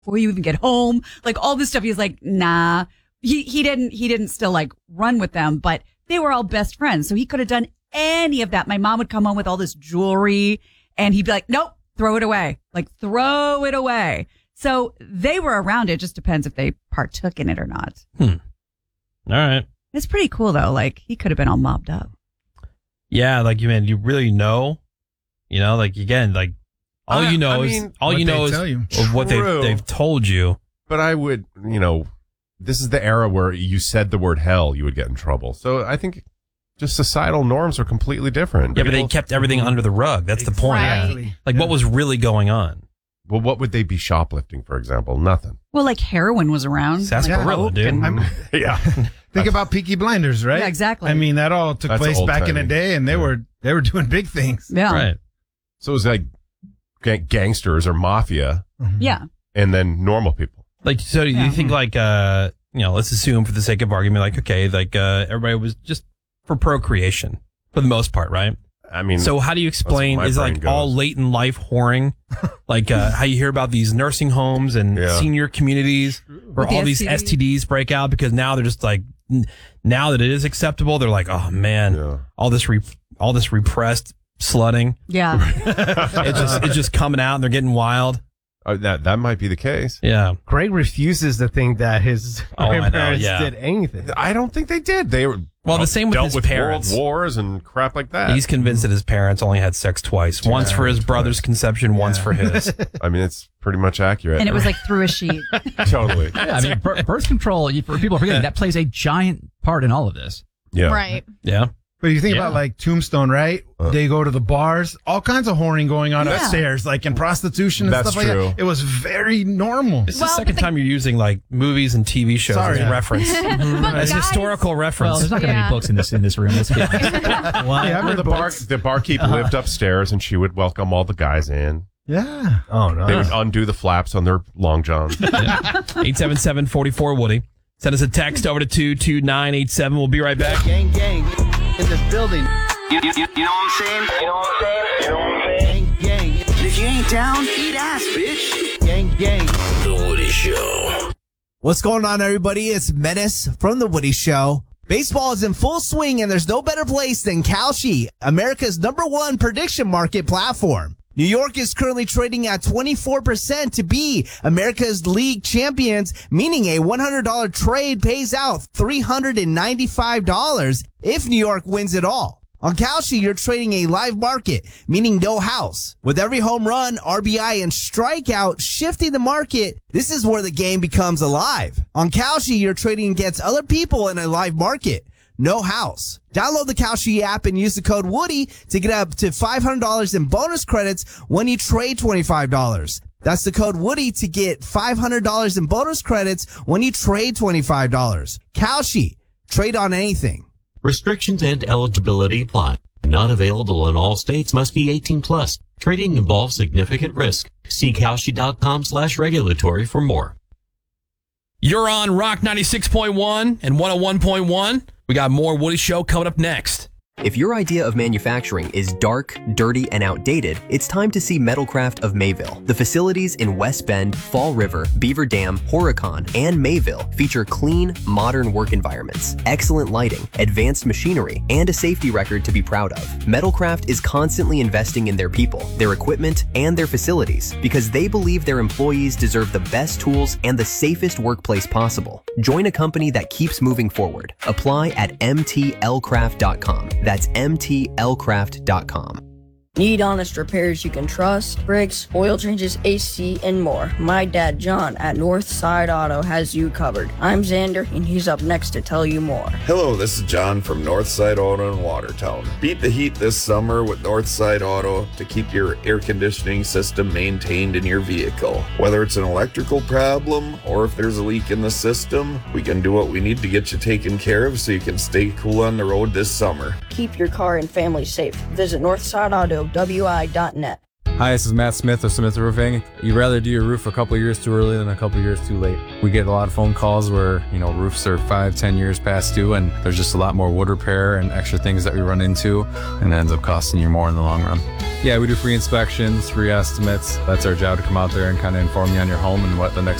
before you even get home. Like all this stuff. He's like, nah. He didn't still like run with them, but they were all best friends. So he could have done any of that. My mom would come home with all this jewelry and he'd be like, nope, throw it away. Like throw it away. So they were around. It just depends if they partook in it or not. All right. It's pretty cool though. Like he could have been all mobbed up. Yeah. Like, man, you really know, like again, like all you know is of what they've told you. But I would, this is the era where you said the word hell, you would get in trouble. So I think just societal norms are completely different. Yeah, but they kept everything under the rug. That's the point. Exactly. Like what was really going on? Well, what would they be shoplifting, for example? Nothing. Well, like heroin was around. Sarsaparilla, like, dude. Yeah. Think about Peaky Blinders, right? Yeah, exactly. I mean, that all took place back in the day, and they were doing big things. Yeah. Right. So it was like gangsters or mafia. Yeah. And then normal people. Like, so you think like, let's assume for the sake of argument, like, okay, like, everybody was just for procreation for the most part, right? I mean, so how do you explain, is it like all late in life whoring? Like, how you hear about these nursing homes and senior communities where all these STDs break out because now they're just like, now that it is acceptable, they're like, oh man, all this repressed slutting. Yeah. it's just coming out and they're getting wild. That might be the case. Yeah. Greg refuses to think that his grandparents did anything. I don't think they did. They were the same with his parents. World wars and crap like that. He's convinced that his parents only had sex twice. Once for his brother's conception, once for his. I mean, it's pretty much accurate. And it was like through a sheet. Totally. Yeah, I mean, birth control, for people forgetting, that plays a giant part in all of this. Yeah. Right. Yeah. But you think about like Tombstone, right? They go to the bars, all kinds of whoring going on upstairs, like in prostitution and stuff like that. It was very normal. It's the second time you're using like movies and TV shows as a reference, as historical reference. Well, there's not going to be books in this room. Let's get the barkeep lived upstairs, and she would welcome all the guys in. Yeah. Oh no. They would undo the flaps on their long johns. 877-44-WOODY. Send us a text over to 22987. We'll be right back. Gang, in this building. You know what I'm saying? Gang, if you ain't down, eat ass, bitch. Gang. The Woody Show. What's going on, everybody? It's Menace from The Woody Show. Baseball is in full swing, and there's no better place than Kalshi, America's #1 prediction market platform. New York is currently trading at 24% to be America's league champions, meaning a $100 trade pays out $395 if New York wins it all. On Kalshi, you're trading a live market, meaning no house. With every home run, RBI, and strikeout shifting the market, this is where the game becomes alive. On Kalshi, you're trading against other people in a live market. No house. Download the Kalshi app and use the code Woody to get up to $500 in bonus credits when you trade $25. That's the code Woody to get $500 in bonus credits when you trade $25. Kalshi. Trade on anything. Restrictions and eligibility apply. Not available in all states. Must be 18 plus. Trading involves significant risk. See Kalshi.com/regulatory for more. You're on Rock 96.1 and 101.1. We got more Woody Show coming up next. If your idea of manufacturing is dark, dirty, and outdated, it's time to see Metalcraft of Mayville. The facilities in West Bend, Fall River, Beaver Dam, Horicon, and Mayville feature clean, modern work environments, excellent lighting, advanced machinery, and a safety record to be proud of. Metalcraft is constantly investing in their people, their equipment, and their facilities because they believe their employees deserve the best tools and the safest workplace possible. Join a company that keeps moving forward. Apply at mtlcraft.com. That's mtlcraft.com. Need honest repairs you can trust? Brakes, oil changes, AC, and more. My dad, John, at Northside Auto has you covered. I'm Xander, and he's up next to tell you more. Hello, this is John from Northside Auto in Watertown. Beat the heat this summer with Northside Auto to keep your air conditioning system maintained in your vehicle. Whether it's an electrical problem or if there's a leak in the system, we can do what we need to get you taken care of so you can stay cool on the road this summer. Keep your car and family safe. Visit NorthsideAutoWI.net. Hi, this is Matt Smith of Smith Roofing. You'd rather do your roof a couple years too early than a couple years too late. We get a lot of phone calls where, roofs are 5-10 years past due and there's just a lot more wood repair and extra things that we run into and it ends up costing you more in the long run. Yeah, we do free inspections, free estimates. That's our job, to come out there and kind of inform you on your home and what the next